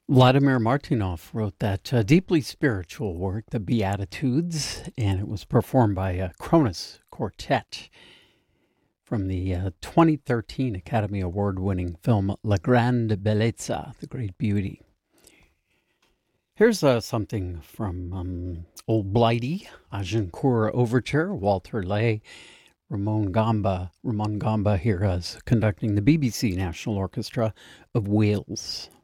Vladimir Martynov wrote that deeply spiritual work, The Beatitudes, and it was performed by a Kronos Quartet from the 2013 Academy Award winning film La Grande Bellezza, The Great Beauty. Here's something from Old Blighty, Agincourt Overture, Walter Lay, Ramon Gamba here as conducting the BBC National Orchestra of Wales.